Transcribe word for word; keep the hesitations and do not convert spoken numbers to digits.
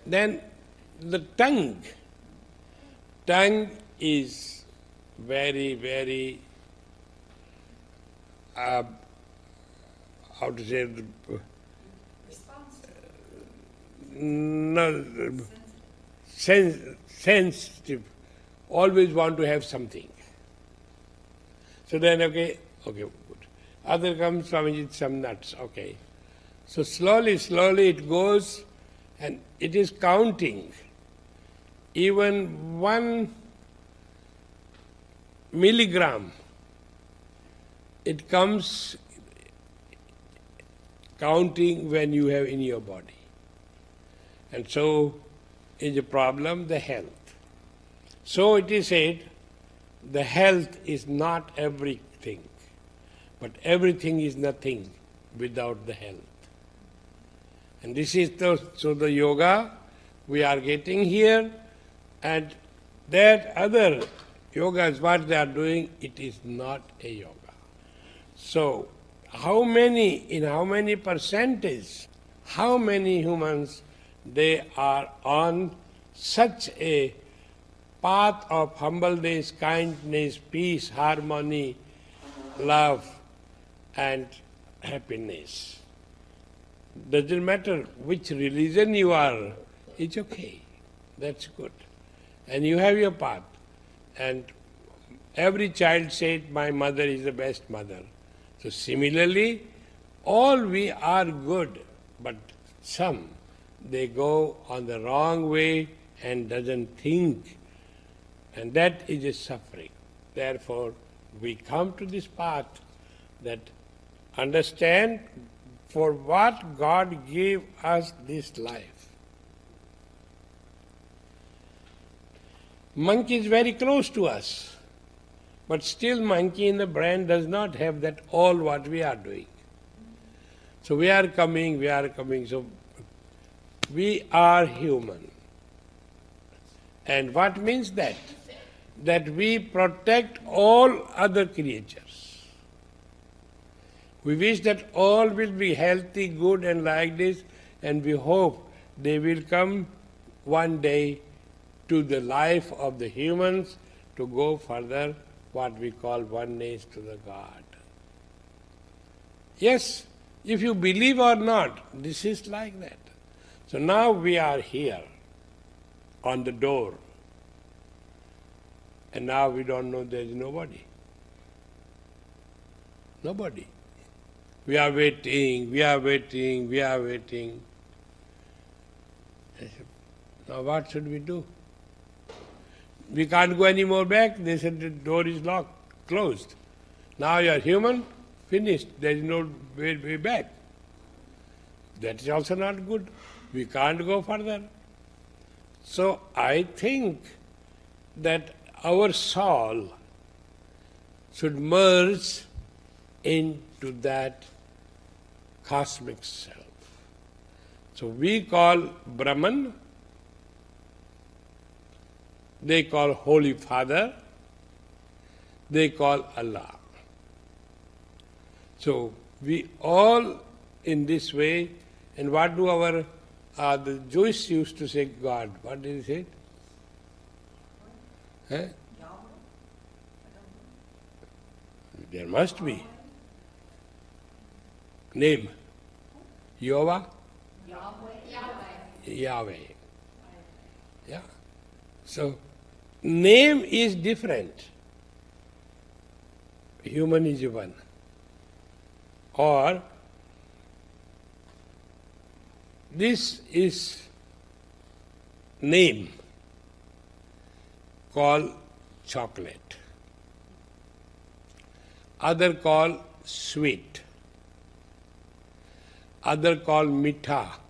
Then the tongue. Tongue is very, very, uh, how to say, no, sen- sensitive, always want to have something. So then, okay, okay, good. Other comes, Swamiji, some nuts, okay. So slowly, slowly it goes and it is counting. Even one milligram, it comes counting when you have in your body. And so is a problem, the health. So it is said, the health is not everything, but everything is nothing without the health. And this is the, so the yoga we are getting here, and that other yoga is what they are doing, it is not a yoga. So, how many, in how many percentage, how many humans they are on such a path of humbleness, kindness, peace, harmony, love, and happiness. Doesn't matter which religion you are, it's okay. That's good. And you have your path. And every child said, my mother is the best mother. So similarly, all we are good, but some, they go on the wrong way and doesn't think. And that is a suffering. Therefore, we come to this path that understand for what God gave us this life. Monkey is very close to us, but still monkey in the brain does not have that all what we are doing. So we are coming, we are coming, so we are human. And what means that? That we protect all other creatures. We wish that all will be healthy, good and like this, and we hope they will come one day to the life of the humans to go further, what we call oneness to the God. Yes, if you believe or not, this is like that. So now we are here on the door, and now we don't know there is nobody. Nobody. We are waiting, we are waiting, we are waiting. Now what should we do? We can't go any more back. They said the door is locked, closed. Now you are human, finished. There is no way, way back. That is also not good. We can't go further. So I think that our soul should merge into that cosmic self. So we call Brahman, they call Holy Father, they call Allah. So we all in this way, and what do our, uh, the Jewish used to say God, what did he say? Huh? There must be. Name. Yahweh? Yahweh. Yahweh. Yeah. So, name is different. Human is one. Or, this is name called chocolate. Other call sweet. Other call mitha.